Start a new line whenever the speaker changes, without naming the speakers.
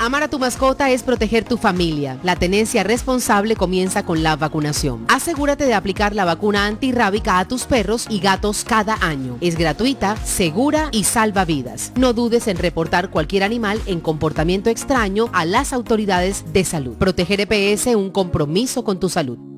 Amar a tu mascota es proteger tu familia. La tenencia responsable comienza con la vacunación. Asegúrate de aplicar la vacuna antirrábica a tus perros y gatos cada año. Es gratuita, segura y salva vidas. No dudes en reportar cualquier animal en comportamiento extraño a las autoridades de salud. Proteger EPS, un compromiso con tu salud.